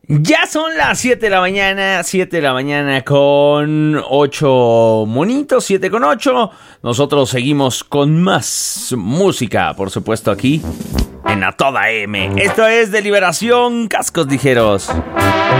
Ya son las 7 de la mañana, 7 de la mañana con 8 monitos, 7 con 8. Nosotros seguimos con más música, por supuesto, aquí en A Toda M. Esto es de Liberación, Cascos Ligeros.